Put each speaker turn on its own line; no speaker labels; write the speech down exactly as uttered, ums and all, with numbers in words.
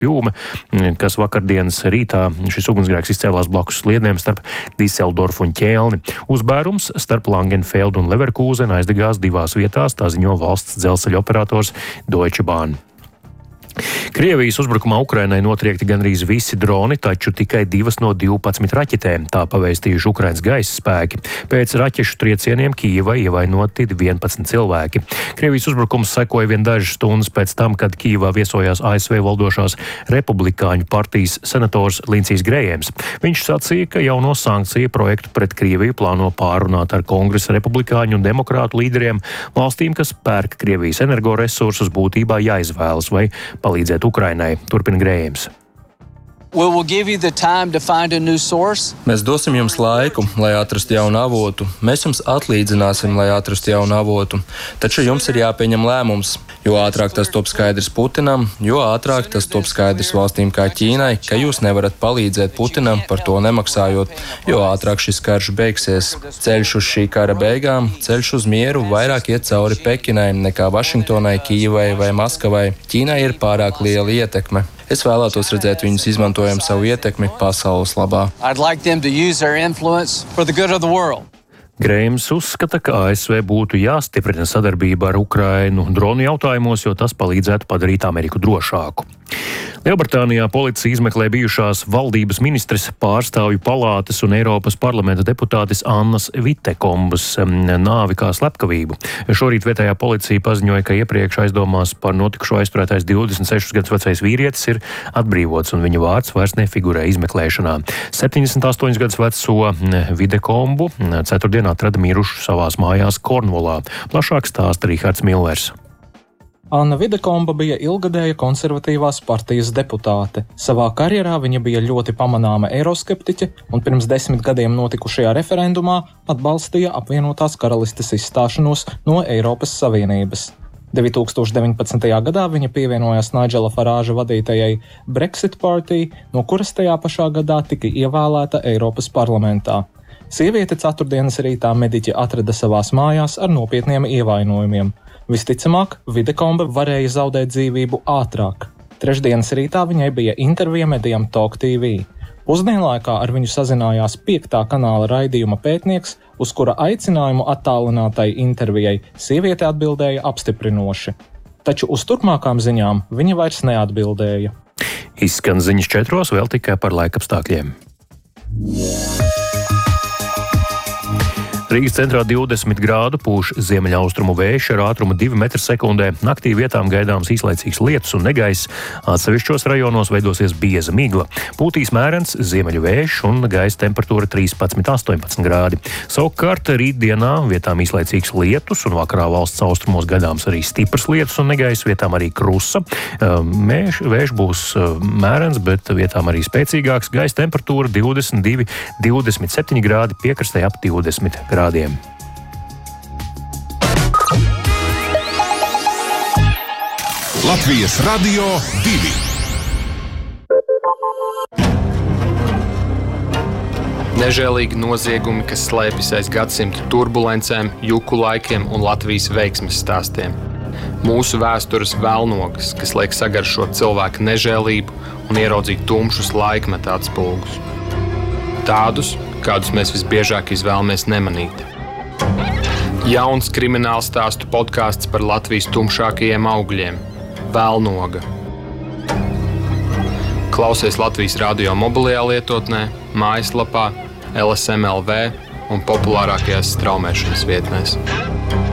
jūme, kas vakardienas rītā šis ugunsgrēks izcēlās blakus sliedēm starp Diseldorfu un Ķelni. Uzbērums starp Langenfeldu un Leverkūzenu aizdegās divās vietās, tā ziņo valsts dzelzceļa operators Deutsche Bahn. Krievijas uzbrukumā Ukrainai notriekti gandrīz visi droni, taču tikai divas no divpadsmit raķetēm, tā pavēstījuši Ukrainas gaisa spēki. Pēc raķešu triecieniem Kijevai ievainoti vienpadsmit cilvēki. Krievijas uzbrukums sekoja vien dažas stundas pēc tam, kad Kijevā viesojās A S V valdošās republikāņu partijas senators Lindsijs Grējēms. Viņš sacīja, ka jauno sankciju projektu pret Krieviju plāno pārunāt ar kongresa republikāņu un demokrātu līderiem. Valstīm, kas pērk Krievijas energoresursus, būtībā jāizvēlas vai palīdzēt Ukrainai, turpina Grējēms.
Mēs dosim jums laiku, lai atrastu jaunu avotu. Mēs jums atlīdzināsim, lai atrastu jaunu avotu. Taču jums ir jāpieņem lēmums. Jo ātrāk tas top skaidrs Putinam, jo ātrāk tas top skaidrs valstīm kā Ķīnai, ka jūs nevarat palīdzēt Putinam par to nemaksājot, jo ātrāk šis karš beigsies. Ceļš uz šī kara beigām, ceļš uz mieru vairāk iet cauri Pekinai nekā Vašingtonai, Kijevai vai Maskavai. Ķīnai ir pārāk liela ietekme. Es vēlētos redzēt viņus izmantojam savu ietekmi pasaules labā.
Grējēms uzskata, ka A S V būtu jāstiprina sadarbība ar Ukrainu dronu jautājumos, jo tas palīdzētu padarīt Ameriku drošāku. Lielbritānijā policija izmeklē bijušās valdības ministres, pārstāvju palātes un Eiropas parlamenta deputātes Annas Vitekombas nāvi kā slepkavību. Šorīt vietējā policija paziņoja, ka iepriekš aizdomās par notikušo aizturētais divdesmit sešus gadus vecais vīrietis ir atbrīvots un viņa vārds vairs nefigurē izmeklēšanā. septiņdesmit astoņus gadus veco Vitekombu ceturtdien atrada mirušu savās mājās Kornvolā. Plašāk stāsta Rihards Millers.
Anna Videkomba bija ilgadēja konservatīvās partijas deputāte. Savā karjerā viņa bija ļoti pamanāma eiroskeptiķe un pirms desmit gadiem notikušajā referendumā atbalstīja apvienotās karalistes izstāšanos no Eiropas Savienības. divi tūkstoši deviņpadsmitajā gadā viņa pievienojās Nigela Farāža vadītajai Brexit Party, no kuras tajā pašā gadā tika ievēlēta Eiropas parlamentā. Sieviete ceturtdienas rītā mediķi atrada savās mājās ar nopietniem ievainojumiem. Visticamāk, Videkomba varēja zaudēt dzīvību ātrāk. Trešdienas rītā viņai bija intervija medijam Talk T V. Pusdienlaikā ar viņu sazinājās piektā kanāla raidījuma pētnieks, uz kura aicinājumu attālinātai intervijai sieviete atbildēja apstiprinoši. Taču uz turpmākām ziņām viņa vairs neatbildēja.
Izskan ziņas četros, vēl tikai par laikapstākļiem. Rīgas centrā divdesmit grādu pūš ziemeļaustrumu vējš ar ātrumu divi metri sekundē. Naktī vietām gaidāms īslaicīgs lietus un negaiss. Atsevišķos rajonos veidosies bieza migla. Pūtīs mērens ziemeļu vējš un gaisa temperatūra trīspadsmit līdz astoņpadsmit grādi. Savukārt rītdienā vietām īslaicīgs lietus un vakarā valsts austrumos gaidāms arī stiprs lietus un negaiss, vietām arī krusa. Mēž, vējš būs mērens, bet vietām arī spēcīgāks. Gaisa temperatūra divdesmit divi līdz divdesmit septiņi grādi, piekrastē ap divdesmit grādiem.
Latvijas Radio divi.
Nežēlīgi noziegumi, kas slēpjas aiz gadsimtu turbulencēm, juku laikiem un Latvijas veiksmes stāstiem. Mūsu vēstures velnogas, kas liek sagaršot cilvēku nežēlību un ieraudzīt tumšus laikmeta atspulgus. Tādus, kādus mēs visbiežāk izvēlamies nemanīt. Jauns krimināla stāstu podkāsts par Latvijas tumšākajiem augļiem – Velnoga. Klausies Latvijas radio mobilajā lietotnē, mājaslapā, L S M L V un populārākajās straumēšanas vietnēs.